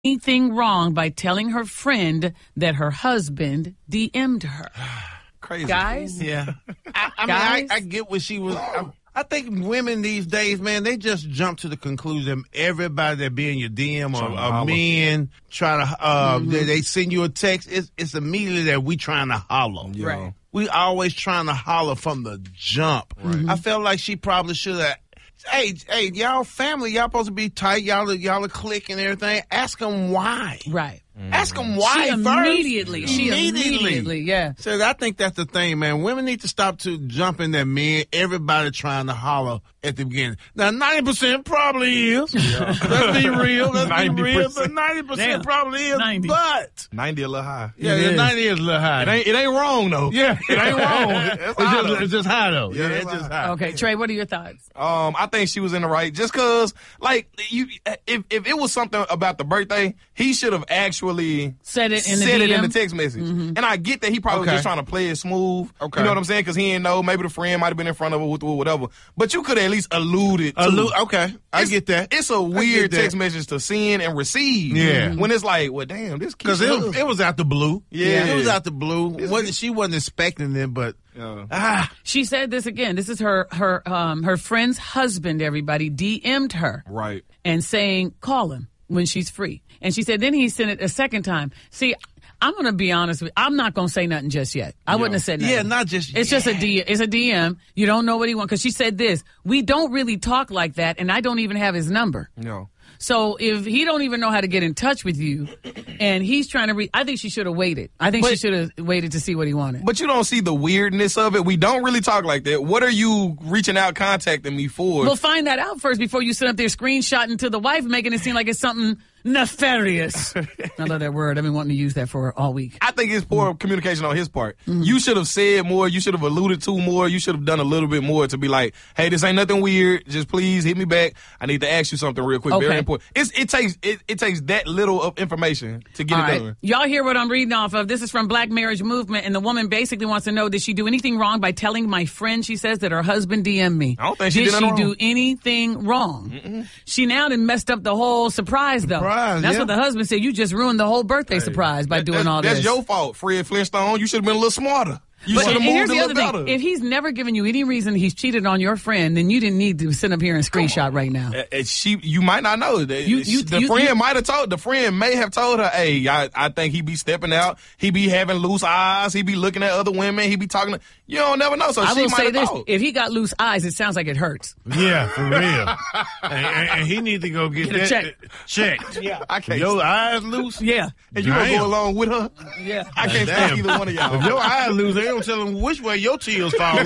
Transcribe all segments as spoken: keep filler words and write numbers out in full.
anything wrong by telling her friend that her husband D M'd her. Crazy. Guys? Yeah. I, I Guys? mean, I, I get what she was. I, I think women these days, man, they just jump to the conclusion everybody that be in your D M or, or men trying to, uh, mm-hmm. they, they send you a text. It's, it's immediately that we trying to holler. Yeah. Right. We always trying to holler from the jump. Right. I felt like she probably should have. Hey, hey, y'all family, y'all supposed to be tight. Y'all, y'all are click and everything. Ask them why. Right. Mm-hmm. Ask them why she first. Immediately. She immediately. immediately, yeah. So I think that's the thing, man. Women need to stop to jumping that men, everybody trying to holler at the beginning. Now, ninety percent probably is. Yeah. Let's be real. Let's be real. But ninety percent Damn. probably is. ninety. But. ninety a little high. Yeah, yeah, ninety is a little high. It ain't, it ain't wrong, though. Yeah, it ain't wrong. it's, it's, just, it's just high, though. Yeah, Yeah, it's it's just high. high. Okay, Trey, what are your thoughts? Um, I think she was in the right. Just cause, like, you, if if it was something about the birthday, he should have actually Said it in the said D M? it in the text message. Mm-hmm. And I get that he probably Okay. was just trying to play it smooth. Okay. You know what I'm saying? Because he didn't know. Maybe the friend might have been in front of her with whatever. But you could have at least alluded to. Allu- okay, I It's- get that. It's a weird that. text message to send and receive. Yeah. When it's like, well, damn, this kid. Because it, it was out the blue. Yeah. It was out the blue. Wasn't, she wasn't expecting it, but. Yeah. Ah. She said this again. This is her her um her friend's husband, everybody, D M'd her. Right. And saying, call him when she's free. And she said, then he sent it a second time. See, I'm going to be honest with you. I'm not going to say nothing just yet. I wouldn't have said nothing. Yeah, not just It's yet. just a D. It's a D M. You don't know what he wants. Because she said this. We don't really talk like that, and I don't even have his number. No. So if he don't even know how to get in touch with you, and he's trying to read, I think she should have waited. I think But- she should have waited to see what he wanted. But you don't see the weirdness of it. We don't really talk like that. What are you reaching out, contacting me for? Well, find that out first before you sit up there screenshotting to the wife, making it seem like it's something nefarious. I love that word. I've been wanting to use that for all week. I think it's poor communication on his part. Mm-hmm. You should have said more. You should have alluded to more. You should have done a little bit more to be like, hey, this ain't nothing weird. Just please hit me back. I need to ask you something real quick. Okay. Very important. It's, it takes it, it takes that little of information to get All it right. done. Y'all hear what I'm reading off of. This is from Black Marriage Movement, and the woman basically wants to know, did she do anything wrong by telling my friend, she says, that her husband D M'd me? I don't think she did did she nothing do wrong. anything wrong? Mm-mm. She now done messed up the whole surprise, though. Surprise, That's yeah. what the husband said. You just ruined the whole birthday surprise by That- doing that's, all that's this. your fault, Fred Flintstone. You should have been a little smarter. You But should and have here's moved the a other little thing. better. If he's never given you any reason he's cheated on your friend, then you didn't need to sit up here and screenshot right now. Uh, uh, she, you might not know. The, You- you- the you- friend you- might have told. The friend may have told her, "Hey, I, I think he be stepping out. He be having loose eyes. He be looking at other women. He be talking. To, you don't never know." So I she will might say have this: thought. if he got loose eyes, it sounds like it hurts. Yeah, for real. and, and, and he need to go get, Get a that check. checked. Yeah. I can't. Your eyes loose? Yeah, and you gonna Damn. go along with her? yeah. I can't Damn. stand either one of y'all. If your eyes loose, they don't tell them which way your tears falling.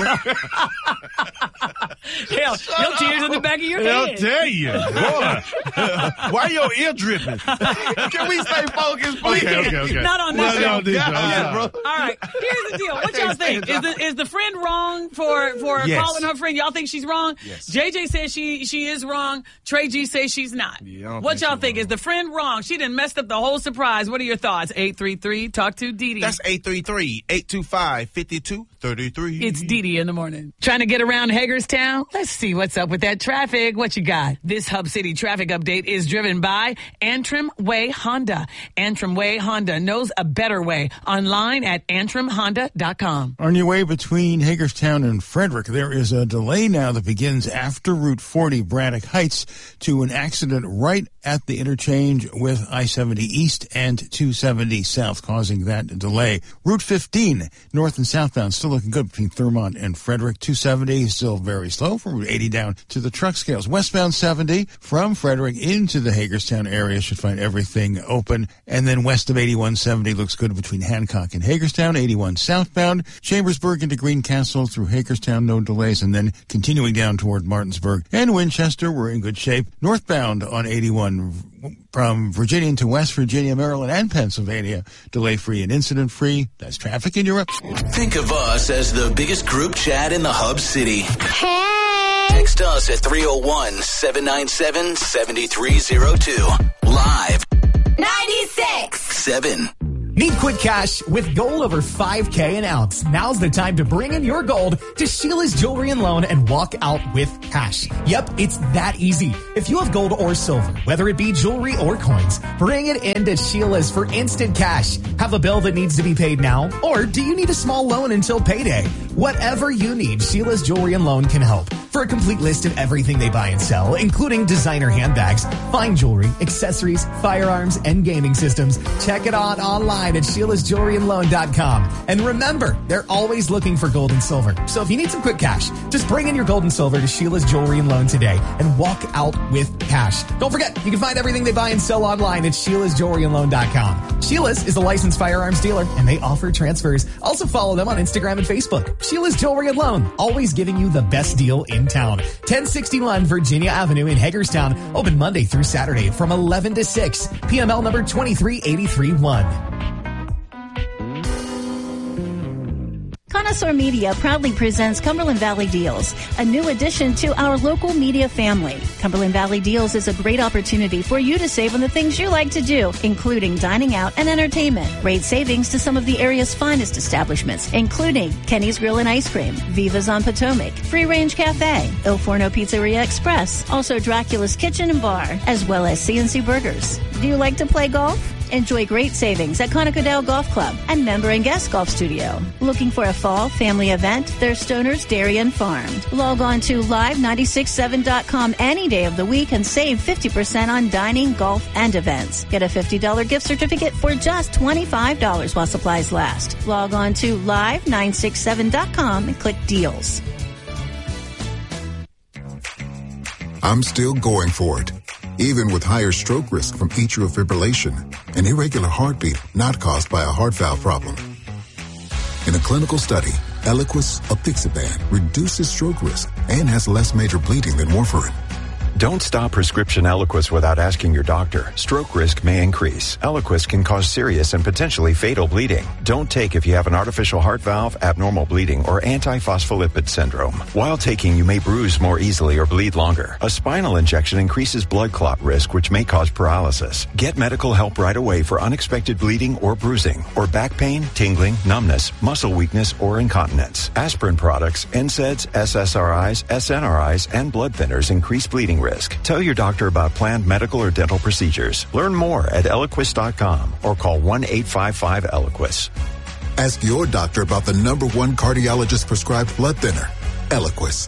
Hell, your tears in the back of your I'll head. tell you, boy. Why your ear dripping? Can we stay focused, please? Okay, okay, okay. Not on Well, this no, show. this show. Yeah, bro. All right, here's the deal. What y'all think? Is the, is the friend wrong for for Yes. calling her friend? Y'all think she's wrong? Yes. J J says she she is wrong. Trey G says she's not. Yeah, I don't what think y'all she's think? wrong. Is the friend wrong? She done messed up the whole surprise. What are your thoughts? eight three three talk to Dee Dee. That's eight three three, eight two five, five two three three. It's Dee Dee in the morning. Trying to get around Hagerstown? Let's see what's up with that traffic. What you got? This Hub City traffic update is driven by Antrim Way Honda. Antrim Way Honda knows a better way. Online at antrim honda dot com. On your way between Hagerstown and Frederick, there is a delay now that begins after Route forty Braddock Heights to an accident right at the interchange with I seventy East and two seventy South, causing that delay. Route fifteen, north and southbound, still looking good between Thurmont and Frederick. two seventy is still very slow from Route eighty down to the truck scales. Westbound seventy from Frederick into the Hagerstown area should find everything open. And then west of eighty-one seventy looks good between Hancock and Hagerstown. eighty-one southbound, Chambersburg into Greencastle through Hagerstown, no delays. And then continuing down toward Martinsburg and Winchester, we're in good shape. Northbound on eighty-one from Virginia into West Virginia, Maryland, and Pennsylvania, delay-free and incident-free. That's traffic in Europe. Think of us as the biggest group chat in the Hub City. Hey! Text us at three oh one, seven nine seven, seven three oh two. Live. ninety-six. seven. Need quick cash with gold over five K an ounce? Now's the time to bring in your gold to Sheila's Jewelry and Loan and walk out with cash. Yep, it's that easy. If you have gold or silver, whether it be jewelry or coins, bring it into Sheila's for instant cash. Have a bill that needs to be paid now? Or do you need a small loan until payday? Whatever you need, Sheila's Jewelry and Loan can help. For a complete list of everything they buy and sell, including designer handbags, fine jewelry, accessories, firearms, and gaming systems, check it out online at Sheila's Jewelry and Loan dot com. And remember, they're always looking for gold and silver. So if you need some quick cash, just bring in your gold and silver to Sheila's Jewelry and Loan today and walk out with cash. Don't forget, you can find everything they buy and sell online at Sheila's Jewelry and Loan dot com. Sheila's is a licensed firearms dealer, and they offer transfers. Also follow them on Instagram and Facebook. Sheila's Jewelry and Loan, always giving you the best deal in town. ten sixty-one Virginia Avenue in Hagerstown, open Monday through Saturday from eleven to six. P M L number two three eight three one. Connoisseur Media proudly presents Cumberland Valley Deals, a new addition to our local media family. Cumberland Valley Deals is a great opportunity for you to save on the things you like to do, including dining out and entertainment. Great savings to some of the area's finest establishments, including Kenny's Grill and Ice Cream, Viva's on Potomac, Free Range Cafe, Il Forno Pizzeria Express, also Dracula's Kitchen and Bar, as well as C N C Burgers. Do you like to play golf? Enjoy great savings at Conocadale Golf Club and Member and Guest Golf Studio. Looking for a fall family event? There's Stoner's Dairy and Farm. Log on to live nine six seven dot com any day of the week and save fifty percent on dining, golf, and events. Get a fifty dollars gift certificate for just twenty-five dollars while supplies last. Log on to live nine six seven dot com and click deals. I'm still going for it. Even with higher stroke risk from atrial fibrillation, an irregular heartbeat not caused by a heart valve problem. In a clinical study, Eliquis apixaban reduces stroke risk and has less major bleeding than warfarin. Don't stop prescription Eliquis without asking your doctor. Stroke risk may increase. Eliquis can cause serious and potentially fatal bleeding. Don't take if you have an artificial heart valve, abnormal bleeding, or antiphospholipid syndrome. While taking, you may bruise more easily or bleed longer. A spinal injection increases blood clot risk, which may cause paralysis. Get medical help right away for unexpected bleeding or bruising, or back pain, tingling, numbness, muscle weakness, or incontinence. Aspirin products, N SAIDs, S S R Is, S N R Is, and blood thinners increase bleeding risk. Tell your doctor about planned medical or dental procedures. Learn more at Eliquis dot com or call one eight five five Eliquis. Ask your doctor about the number one cardiologist prescribed blood thinner, Eliquis.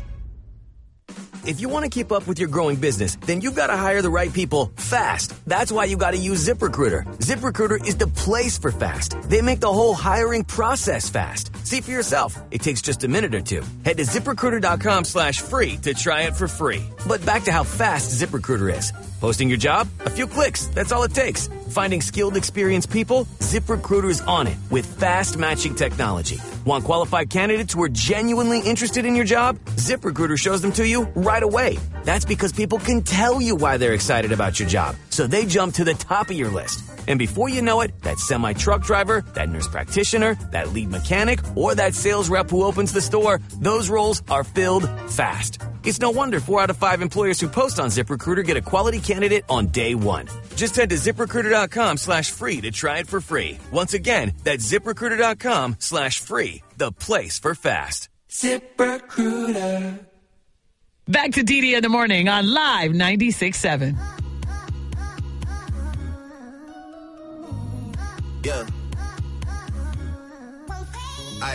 If you want to keep up with your growing business, then you've got to hire the right people fast. That's why you got to use ZipRecruiter. ZipRecruiter is the place for fast. They make the whole hiring process fast. See for yourself. It takes just a minute or two. Head to ZipRecruiter.com slash free to try it for free. But back to how fast ZipRecruiter is. Posting your job? A few clicks. That's all it takes. Finding skilled, experienced people? ZipRecruiter is on it with fast matching technology. Want qualified candidates who are genuinely interested in your job? ZipRecruiter shows them to you right away. That's because people can tell you why they're excited about your job, so they jump to the top of your list. And before you know it, that semi-truck driver, that nurse practitioner, that lead mechanic, or that sales rep who opens the store, those roles are filled fast. It's no wonder four out of five employers who post on ZipRecruiter get a quality candidate on day one. Just head to ZipRecruiter.com slash free to try it for free. Once again, that's ZipRecruiter.com slash free, the place for fast. ZipRecruiter. Back to D D in the morning on Live ninety-six point seven. Yeah.